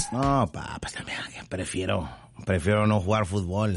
No, pues también prefiero no jugar fútbol.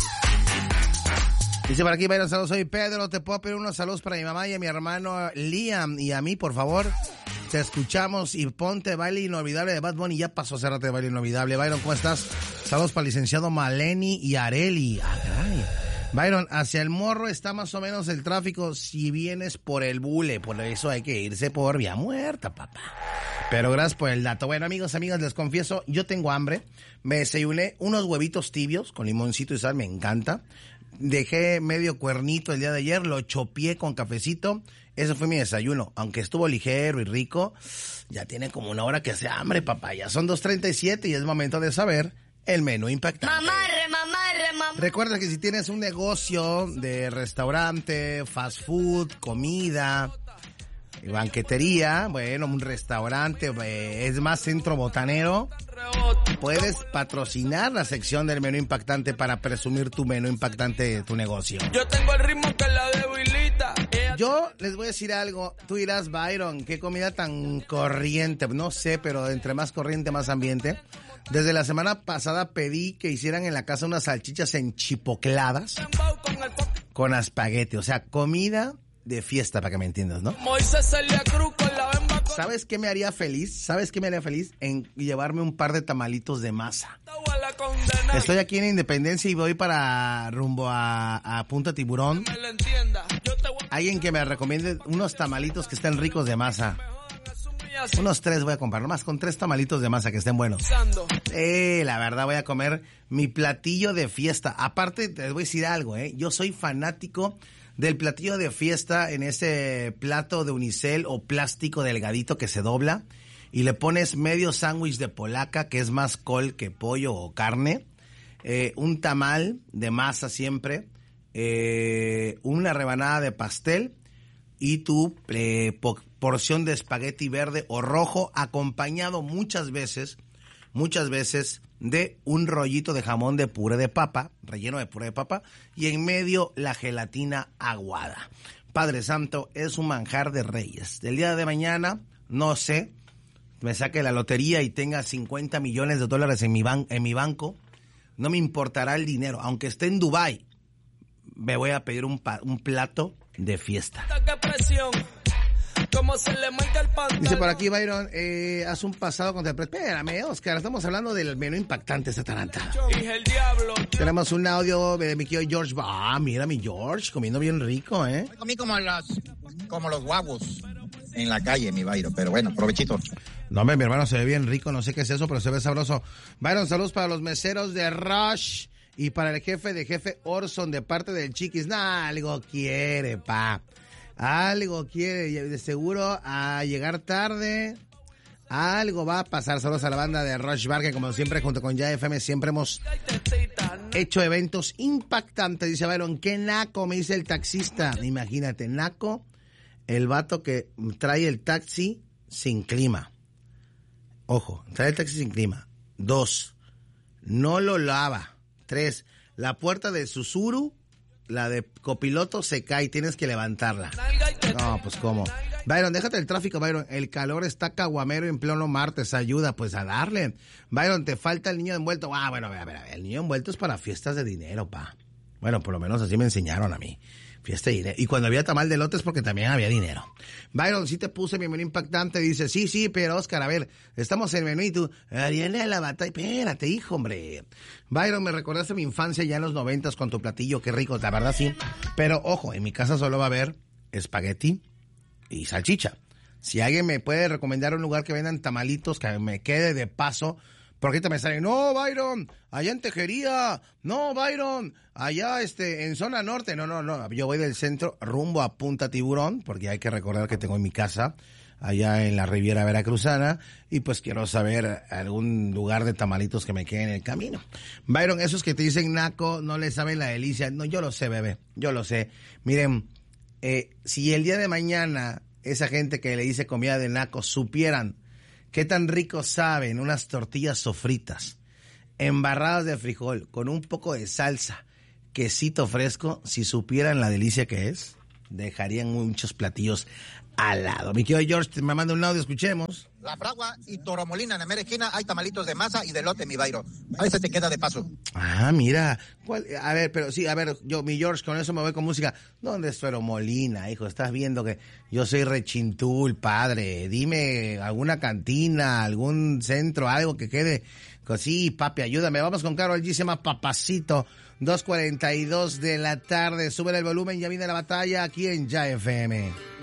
Dice por aquí, Byron, saludos, soy Pedro, te puedo pedir unos saludos para mi mamá y a mi hermano Liam y a mí, por favor. Te escuchamos y ponte Baile Inolvidable de Bad Bunny. Ya pasó a cerrarte de Baile Inolvidable. Byron, ¿cómo estás? Saludos para el licenciado Maleni y Areli. Ah, caray. Byron, hacia el Morro está más o menos el tráfico si vienes por el Bule. Por eso hay que irse por Vía Muerta, papá. Pero gracias por el dato. Bueno, amigos, amigas, les confieso, yo tengo hambre. Me desayuné unos huevitos tibios con limoncito y sal, me encanta. Dejé medio cuernito el día de ayer, lo chopié con cafecito. Eso fue mi desayuno. Aunque estuvo ligero y rico, ya tiene como una hora que hace hambre, papá. Ya son 2:37 y es momento de saber el menú impactante. Mamarre. Recuerda que si tienes un negocio de restaurante, fast food, comida, banquetería, bueno, un restaurante, es más, centro botanero, puedes patrocinar la sección del menú impactante para presumir tu menú impactante de tu negocio. Yo tengo el ritmo que la debilita. Yo les voy a decir algo. Tú dirás, Byron, qué comida tan corriente. No sé, pero entre más corriente, más ambiente. Desde la semana pasada pedí que hicieran en la casa unas salchichas enchipocladas con espagueti. O sea, comida de fiesta, para que me entiendas, ¿no? ¿Sabes qué me haría feliz? En llevarme un par de tamalitos de masa. Estoy aquí en Independencia y voy para rumbo a Punta Tiburón. Alguien que me recomiende unos tamalitos que estén ricos de masa. Unos 3 voy a comprar, nomás con 3 tamalitos de masa que estén buenos. La verdad voy a comer mi platillo de fiesta. Aparte, te voy a decir algo, yo soy fanático del platillo de fiesta en ese plato de unicel o plástico delgadito que se dobla y le pones medio sándwich de polaca, que es más col que pollo o carne, un tamal de masa siempre, una rebanada de pastel y tu porción de espagueti verde o rojo, acompañado muchas veces de un rollito de jamón de puré de papa, relleno de puré de papa, y en medio la gelatina aguada. Padre Santo, es un manjar de reyes. Del día de mañana, no sé, me saque la lotería y tenga $50 millones en mi banco, no me importará el dinero, aunque esté en Dubái, me voy a pedir un plato de fiesta. Dice por aquí, Byron, haz un pasado contra el... Espérame, Oscar, estamos hablando del menú impactante esta taranta. Tenemos un audio de mi tío George. Mira mi George, comiendo bien rico, Comí como los guavos en la calle, mi Byron, pero bueno, provechito. No, mi hermano, se ve bien rico, no sé qué es eso, pero se ve sabroso. Byron, saludos para los meseros de Rush y para el jefe Orson de parte del Chiquis. Algo quiere, pa. Algo quiere, de seguro a llegar tarde, algo va a pasar. Saludos a la banda de Rush Bar, que como siempre junto con Ya FM siempre hemos hecho eventos impactantes. Dice Byron, qué naco, me dice el taxista. Imagínate, naco, el vato que trae el taxi sin clima. Ojo, trae el taxi sin clima. 2, no lo lava. 3, la puerta de Susuru, la de copiloto, se cae, tienes que levantarla. No, pues cómo. Byron, déjate el tráfico, Byron. El calor está caguamero en pleno martes. Ayuda, pues a darle. Byron, te falta el niño envuelto. Bueno, a ver. El niño envuelto es para fiestas de dinero, pa. Bueno, por lo menos así me enseñaron a mí. Fiesta de dinero. Y cuando había tamal de lotes, porque también había dinero. Byron, sí te puse mi menú impactante. Dice, sí, pero Oscar, a ver, estamos en el menú y tú, viene la batalla. Espérate, hijo, hombre. Byron, me recordaste mi infancia ya en los 90 con tu platillo, qué rico, la verdad sí. Pero, ojo, en mi casa solo va a haber espagueti y salchicha. Si alguien me puede recomendar un lugar que vendan tamalitos, que me quede de paso, porque ahorita me salen, no, Byron, allá en Tejería, no, Byron, allá en zona norte, no, yo voy del centro rumbo a Punta Tiburón, porque hay que recordar que tengo en mi casa allá en la Riviera Veracruzana, y pues quiero saber algún lugar de tamalitos que me quede en el camino. Byron, esos que te dicen naco, no le saben la delicia. No, yo lo sé, bebé, yo lo sé. Miren, si el día de mañana esa gente que le dice comida de naco supieran qué tan rico saben unas tortillas sofritas, embarradas de frijol, con un poco de salsa, quesito fresco, si supieran la delicia que es, dejarían muchos platillos al lado. Mi querido George, me manda un audio, escuchemos. La Fragua y Toromolina, en la mera esquina hay tamalitos de masa y de elote, mi Bairo. A veces te queda de paso. Ah, mira. A ver, pero sí, a ver, mi George, con eso me voy con música. ¿Dónde es Toromolina, hijo? Estás viendo que yo soy rechintul, padre. Dime alguna cantina, algún centro, algo que quede. Sí, papi, ayúdame. Vamos con Karol G, se llama Papacito. 2:42 de la tarde. Sube el volumen, ya viene la batalla aquí en Ya FM.